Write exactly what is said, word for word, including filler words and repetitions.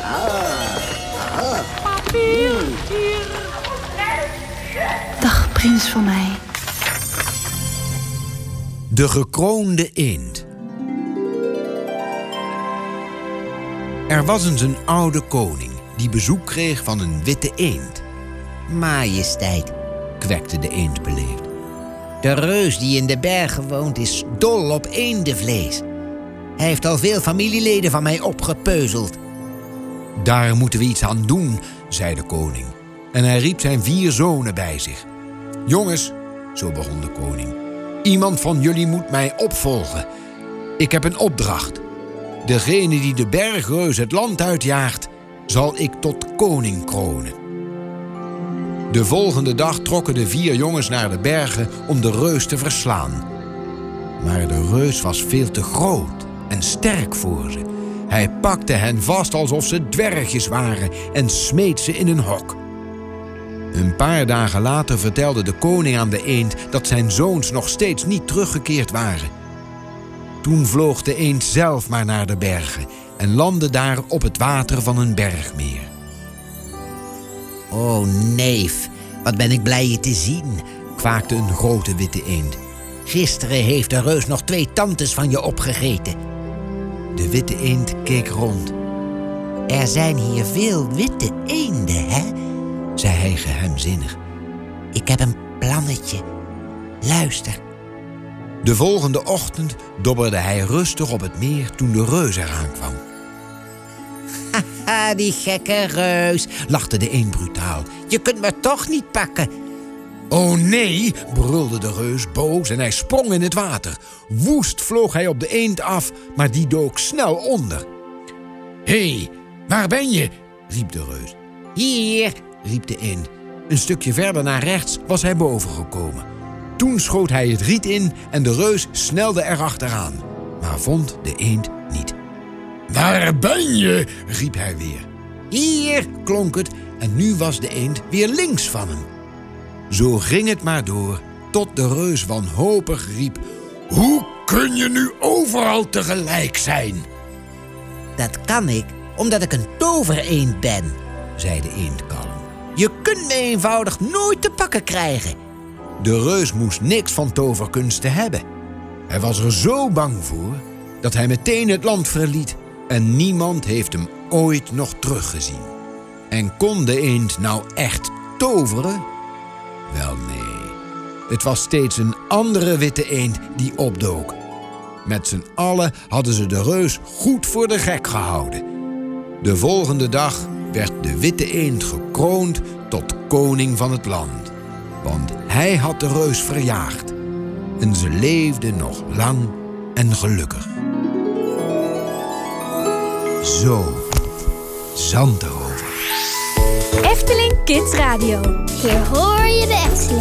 Papier, hier. Dag, prins van mij. De gekroonde eend. Er was eens een oude koning die bezoek kreeg van een witte eend. Majesteit, Kwekte de eend beleefd. de reus die in de bergen woont is dol op eendenvlees. Hij heeft al veel familieleden van mij opgepeuzeld. Daar moeten we iets aan doen, zei de koning. En hij riep zijn vier zonen bij zich. Jongens, zo begon de koning, iemand van jullie moet mij opvolgen. Ik heb een opdracht. Degene die de bergreus het land uitjaagt, zal ik tot koning kronen. De volgende dag trokken de vier jongens naar de bergen om de reus te verslaan. Maar de reus was veel te groot en sterk voor ze. Hij pakte hen vast alsof ze dwergjes waren en smeet ze in een hok. Een paar dagen later vertelde de koning aan de eend dat zijn zoons nog steeds niet teruggekeerd waren. Toen vloog de eend zelf maar naar de bergen en landde daar op het water van een bergmeer. O neef, wat ben ik blij je te zien, Kwaakte een grote witte eend. gisteren heeft de reus nog twee tantes van je opgegeten. De witte eend keek rond, Er zijn hier veel witte eenden, hè? zei hij geheimzinnig. Ik heb een plannetje. Luister. De volgende ochtend dobberde hij rustig op het meer toen de reus eraan kwam. Haha, die gekke reus, lachte de eend brutaal. Je kunt me toch niet pakken. Oh nee, brulde de reus boos en hij sprong in het water. Woest vloog hij op de eend af, maar die dook snel onder. Hé, hey, waar ben je? Riep de reus. Hier, Riep de eend. Een stukje verder naar rechts was hij boven gekomen. Toen schoot hij het riet in en de reus snelde erachteraan, maar vond de eend niet. Waar ben je? Riep hij weer. hier. Klonk het en nu was de eend weer links van hem. Zo ging het maar door, tot de reus wanhopig riep: hoe kun je nu overal tegelijk zijn? Dat kan ik, omdat ik een tovereend ben, zei de eend kalm. Je kunt me eenvoudig nooit te pakken krijgen. De reus moest niks van toverkunsten hebben. Hij was er zo bang voor dat hij meteen het land verliet en niemand heeft hem ooit nog teruggezien. En kon de eend nou echt toveren? Wel nee, het was steeds een andere witte eend die opdook. Met z'n allen hadden ze de reus goed voor de gek gehouden. De volgende dag werd de witte eend gekroond tot koning van het land. Want hij had de reus verjaagd. En ze leefden nog lang en gelukkig. Zo, Zand erover. Efteling Kids Radio. Hier hoor je de Efteling.